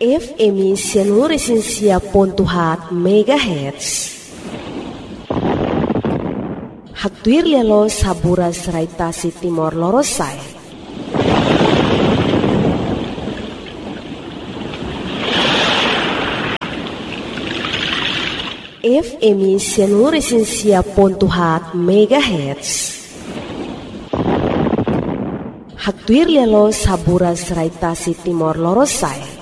FM Seluruh Pontuhat MHz. Haktuir lelo sabura seraitasi Timor Lorosai. FM Seluruh Pontuhat MHz. Haktuir lelo sabura seraitasi Timor Lorosai.